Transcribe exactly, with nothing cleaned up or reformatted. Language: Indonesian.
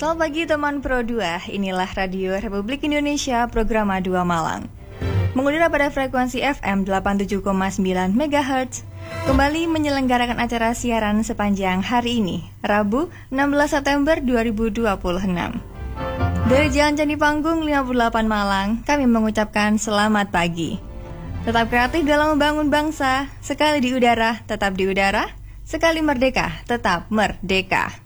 Selamat pagi teman Pro dua, inilah Radio Republik Indonesia program A dua Malang. Mengudara pada frekuensi F M delapan puluh tujuh koma sembilan megahertz, kembali menyelenggarakan acara siaran sepanjang hari ini, Rabu enam belas September dua ribu dua puluh enam. Dari Jalan Candi Panggung lima puluh delapan Malang, kami mengucapkan selamat pagi. Tetap kreatif dalam membangun bangsa, sekali di udara, tetap di udara, sekali merdeka, tetap merdeka.